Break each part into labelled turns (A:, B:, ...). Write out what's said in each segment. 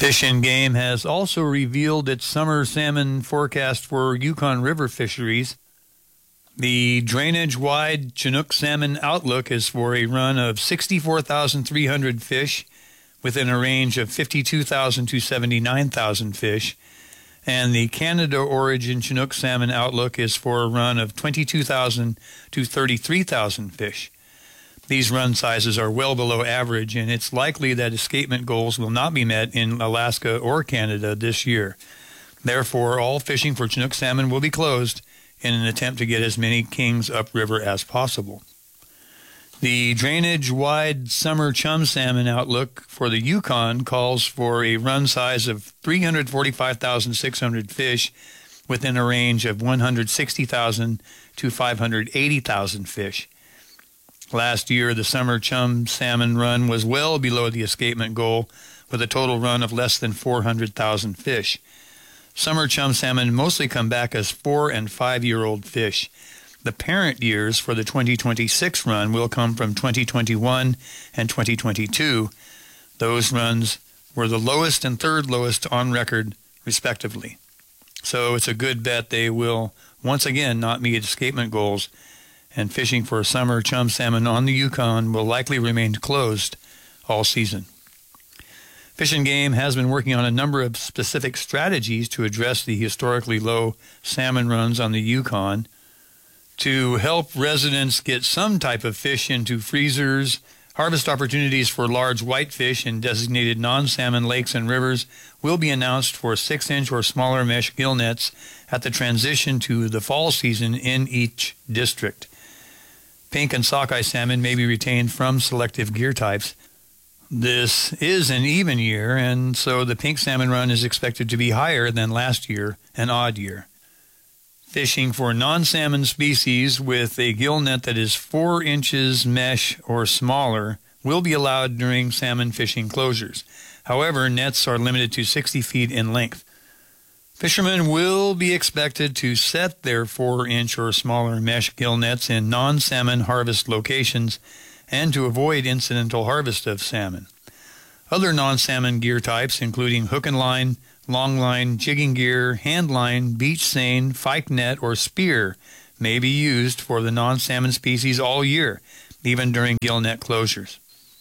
A: Fish and Game has also revealed its summer salmon forecast for Yukon River fisheries. The drainage-wide Chinook salmon outlook is for a run of 64,300 fish within a range of 52,000 to 79,000 fish, and the Canada origin Chinook salmon outlook is for a run of 22,000 to 33,000 fish. These run sizes are well below average, and it's likely that escapement goals will not be met in Alaska or Canada this year. Therefore, all fishing for Chinook salmon will be closed in an attempt to get as many kings upriver as possible. The drainage-wide summer chum salmon outlook for the Yukon calls for a run size of 345,600 fish within a range of 160,000 to 580,000 fish. Last year, the summer chum salmon run was well below the escapement goal, with a total run of less than 400,000 fish. Summer chum salmon mostly come back as 4- and 5-year-old fish. The parent years for the 2026 run will come from 2021 and 2022. Those runs were the lowest and third lowest on record, respectively. So it's a good bet they will once again not meet escapement goals, and fishing for summer chum salmon on the Yukon will likely remain closed all season. Fish and Game has been working on a number of specific strategies to address the historically low salmon runs on the Yukon. To help residents get some type of fish into freezers, harvest opportunities for large whitefish in designated non-salmon lakes and rivers will be announced for 6-inch or smaller mesh gill nets at the transition to the fall season in each district. Pink and sockeye salmon may be retained from selective gear types. This is an even year, and so the pink salmon run is expected to be higher than last year, an odd year. Fishing for non-salmon species with a gill net that is 4 inches mesh or smaller will be allowed during salmon fishing closures. However, nets are limited to 60 feet in length. Fishermen will be expected to set their 4-inch or smaller mesh gill nets in non-salmon harvest locations and to avoid incidental harvest of salmon. Other non-salmon gear types, including hook and line, long line, jigging gear, hand line, beach seine, fyke net, or spear, may be used for the non-salmon species all year, even during gill net closures.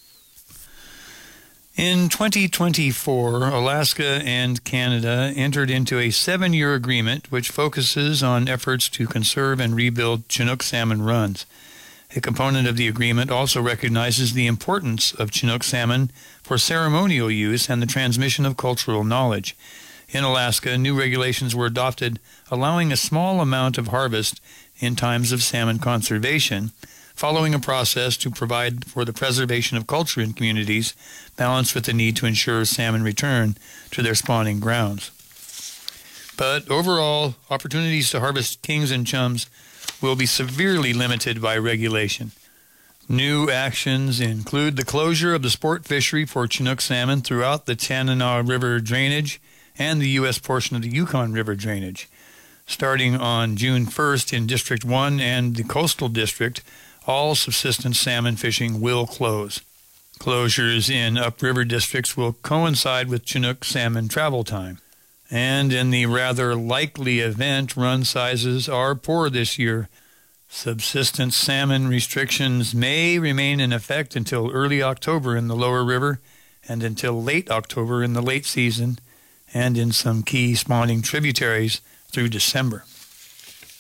A: In 2024, Alaska and Canada entered into a 7-year agreement which focuses on efforts to conserve and rebuild Chinook salmon runs. A component of the agreement also recognizes the importance of Chinook salmon for ceremonial use and the transmission of cultural knowledge. In Alaska, new regulations were adopted allowing a small amount of harvest in times of salmon conservation, following a process to provide for the preservation of culture in communities, balanced with the need to ensure salmon return to their spawning grounds. But overall, opportunities to harvest kings and chums will be severely limited by regulation. New actions include the closure of the sport fishery for Chinook salmon throughout the Tanana River drainage and the U.S. portion of the Yukon River drainage. Starting on June 1st in District 1 and the Coastal District, all subsistence salmon fishing will close. Closures in upriver districts will coincide with Chinook salmon travel time. And in the rather likely event run sizes are poor this year, subsistence salmon restrictions may remain in effect until early October in the lower river and until late October in the late season and in some key spawning tributaries through December.